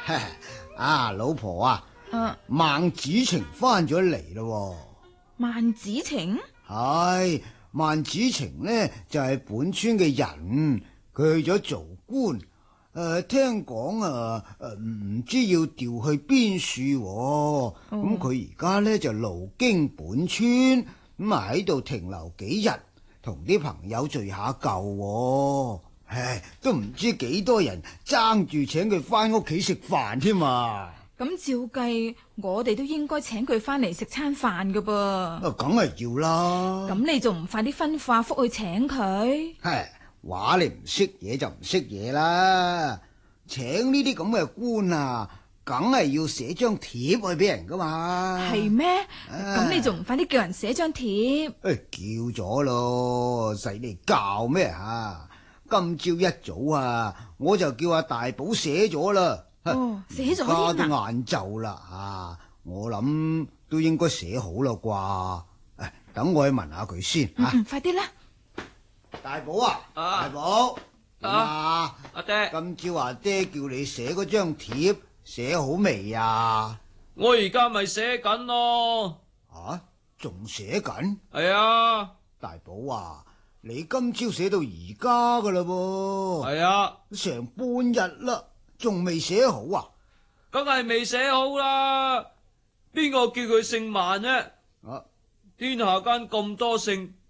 啊，老婆啊，孟子晴翻咗嚟咯。 孟子晴係孟子晴呢，就係本村嘅人，佢去咗做官。聽講唔知要調去邊處，咁佢而家呢就路經本村，咁啊喺度停留幾日，同啲朋友聚下舊。唉，都唔知幾多人爭住請佢翻屋企食飯添啊！ 咁照計，我哋都應該請佢翻嚟食餐飯噶噃。 梗係要啦。 咁你仲唔快啲吩咐阿福去請佢？ 係話你唔識嘢就唔識嘢啦。請呢啲咁嘅官啊，梗係要寫張帖去俾人噶嘛。 係咩？咁你仲唔快啲叫人寫張帖？ 叫咗咯，使你教咩啊？今朝一早啊，我就叫阿大寶寫咗啦。 寫咗而家都晏晝啦，我諗都應該寫好啦啩。等我去問下佢先。 快啲啦！ 大寶啊，大寶，阿爹， 今朝阿爹叫你寫嗰張帖，寫好未啊？ 我而家咪寫緊咯。 仲寫緊？ 係啊， 大寶啊，你今朝寫到而家噶啦噃。係啊，成半日啦，仲未寫好啊？ 梗係未寫好啦。邊個叫佢姓孟啫？天下間咁多姓，